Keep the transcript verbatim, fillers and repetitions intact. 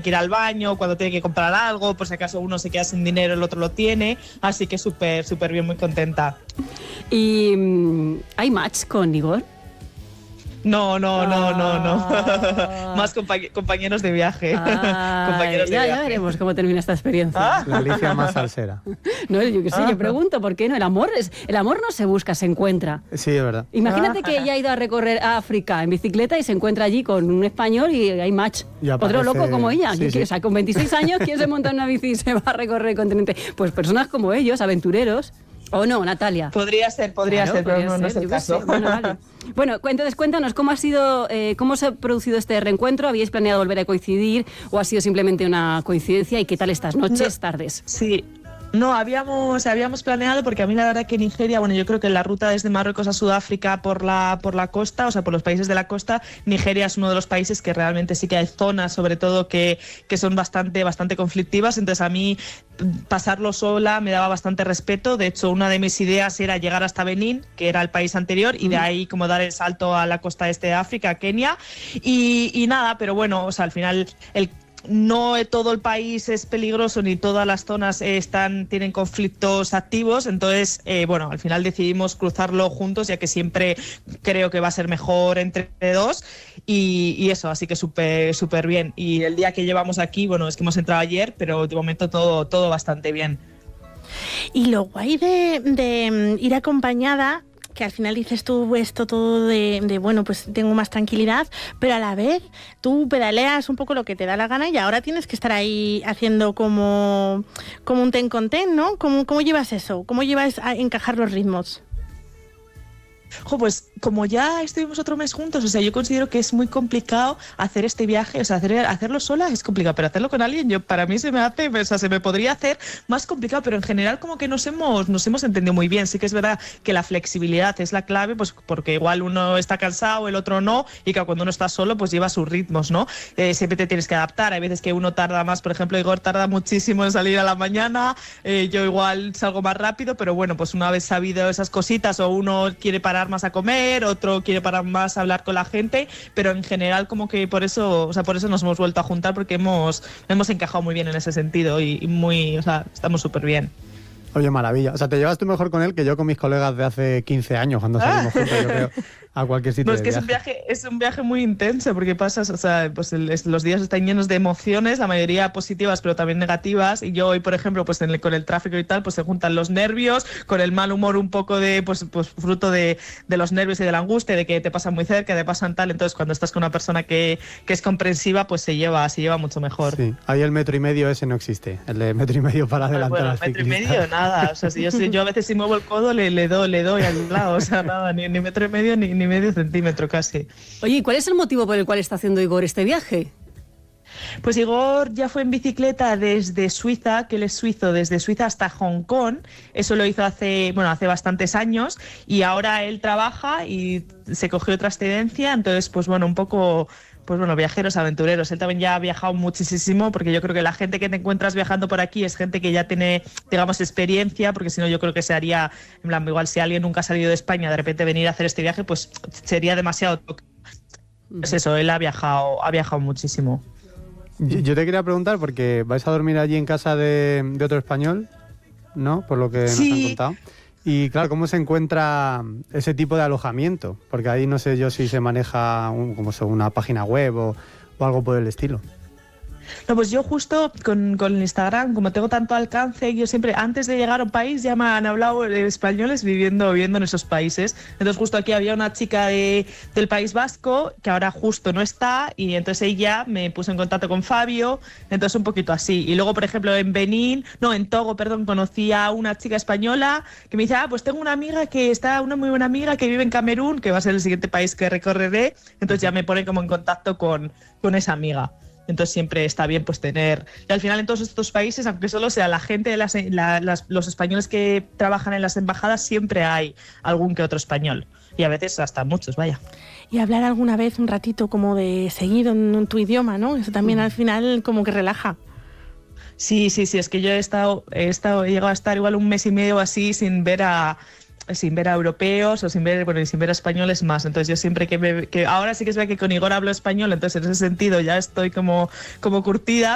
que ir al baño, cuando tiene que comprar algo, por si acaso uno se queda sin dinero, el otro lo tiene, así que súper, súper bien, muy contenta. ¿Y hay match con Igor? No, no, no, no, no. Ah. Más compañ- compañeros de viaje. Ah, compañeros de ya, viaje. ya veremos cómo termina esta experiencia. Ah. La Alicia más salsera. No, yo qué sé, Ah. yo pregunto, ¿por qué no? El amor, es, el amor no se busca, se encuentra. Sí, es verdad. Imagínate Ah. que ella ha ido a recorrer a África en bicicleta y se encuentra allí con un español y hay match. Y Otro aparece- loco como ella. sí, que- sí. O sea, con veintiséis años, ¿quién se monta en una bici y se va a recorrer el continente? Pues personas como ellos, aventureros. ¿O no, Natalia? Podría ser, podría Claro, ser, pero podría no, no es ser, el yo qué caso. sé. Bueno, vale. Bueno, cu- entonces cuéntanos, ¿cómo ha sido, eh, cómo se ha producido este reencuentro? ¿Habíais planeado volver a coincidir o ha sido simplemente una coincidencia? ¿Y qué tal estas noches, No. tardes? Sí. No, habíamos, habíamos planeado, porque a mí la verdad que Nigeria, bueno, yo creo que la ruta desde Marruecos a Sudáfrica por la, por la costa, o sea, por los países de la costa, Nigeria es uno de los países que realmente sí que hay zonas, sobre todo, que, que son bastante, bastante conflictivas. Entonces, a mí pasarlo sola me daba bastante respeto. De hecho, una de mis ideas era llegar hasta Benín, que era el país anterior, y de ahí como dar el salto a la costa este de África, a Kenia. Y, y nada, pero bueno, o sea, al final el no todo el país es peligroso ni todas las zonas eh, están tienen conflictos activos, entonces eh, bueno, al final decidimos cruzarlo juntos, ya que siempre creo que va a ser mejor entre dos y, y eso, así que súper súper bien. Y el día que llevamos aquí, bueno, es que hemos entrado ayer, pero de momento todo, todo bastante bien. Y lo guay de, de ir acompañada, que al final dices tú esto todo de, de, bueno, pues tengo más tranquilidad, pero a la vez tú pedaleas un poco lo que te da la gana y ahora tienes que estar ahí haciendo como, como un ten con ten, ¿no? ¿Cómo, cómo llevas eso? ¿Cómo llevas a encajar los ritmos? Jo, pues como ya estuvimos otro mes juntos, o sea, yo considero que es muy complicado hacer este viaje, o sea, hacer, hacerlo sola es complicado, pero hacerlo con alguien, yo para mí se me hace, o sea, se me podría hacer más complicado, pero en general como que nos hemos, nos hemos entendido muy bien. Sí que es verdad que la flexibilidad es la clave, pues porque igual uno está cansado, el otro no, y que cuando uno está solo, pues lleva sus ritmos, ¿no? Eh, siempre te tienes que adaptar, hay veces que uno tarda más, por ejemplo, Igor tarda muchísimo en salir a la mañana, eh, yo igual salgo más rápido, pero bueno, pues una vez sabido esas cositas, o uno quiere parar más a comer, otro quiere parar más a hablar con la gente, pero en general como que por eso, o sea, por eso nos hemos vuelto a juntar, porque hemos, hemos encajado muy bien en ese sentido y, y muy, o sea, estamos súper bien. Oye, maravilla. O sea, te llevas tú mejor con él que yo con mis colegas de hace quince años cuando salimos juntos, yo creo, a cualquier sitio. No, es de que es un viaje, es un viaje muy intenso, porque pasas, o sea, pues el, es, los días están llenos de emociones, la mayoría positivas, pero también negativas. Y yo hoy, por ejemplo, pues en el, con el tráfico y tal, pues se juntan los nervios, con el mal humor un poco de, pues, pues fruto de, de los nervios y de la angustia, de que te pasan muy cerca, te pasan tal. Entonces, cuando estás con una persona que, que es comprensiva, pues se lleva, se lleva mucho mejor. Sí, ahí el metro y medio ese no existe, el de metro y medio para adelantar Bueno, al metro y ciclista. medio, nada. O sea, si yo, si yo a veces si muevo el codo, le, le doy, le doy al lado. O sea, nada, ni, ni metro y medio, ni, ni medio centímetro casi. Oye, ¿y cuál es el motivo por el cual está haciendo Igor este viaje? Pues Igor ya fue en bicicleta desde Suiza, que él es suizo, desde Suiza hasta Hong Kong. Eso lo hizo hace, bueno, hace bastantes años, y ahora él trabaja y se cogió otra excedencia. Entonces, pues bueno, un poco, pues bueno, viajeros, aventureros. Él también ya ha viajado muchísimo, porque yo creo que la gente que te encuentras viajando por aquí es gente que ya tiene, digamos, experiencia, porque si no yo creo que se haría, en plan, igual si alguien nunca ha salido de España, de repente venir a hacer este viaje, pues sería demasiado. Pues eso, él ha viajado, ha viajado muchísimo. Yo, yo te quería preguntar, porque vais a dormir allí en casa de, de otro español, ¿no? Por lo que Sí. nos han contado. Y claro, ¿cómo se encuentra ese tipo de alojamiento? Porque ahí no sé yo si se maneja un, como son una página web o, o algo por el estilo. No, pues yo justo con, con el Instagram, como tengo tanto alcance, yo siempre, antes de llegar a un país, ya me han hablado españoles viviendo, viviendo en esos países. Entonces justo aquí había una chica de, del País Vasco, que ahora justo no está, y entonces ella me puso en contacto con Fabio, entonces un poquito así. Y luego, por ejemplo, en Benín, no, en Togo, perdón, conocí a una chica española que me dice, ah, pues tengo una amiga que está, una muy buena amiga que vive en Camerún, que va a ser el siguiente país que recorreré, entonces ya me pone como en contacto con, con esa amiga. Entonces siempre está bien pues tener... Y al final en todos estos países, aunque solo sea la gente, de las, la, las, los españoles que trabajan en las embajadas, siempre hay algún que otro español. Y a veces hasta muchos, vaya. Y hablar alguna vez un ratito como de seguido en, en tu idioma, ¿no? Eso también mm. al final como que relaja. Sí, sí, sí, es que yo he estado, he estado, he llegado a estar igual un mes y medio así sin ver a... sin ver a europeos o sin ver, bueno, sin ver a españoles más. Entonces yo siempre que me, que ahora sí que es verdad que con Igor hablo español, entonces en ese sentido ya estoy como, como curtida,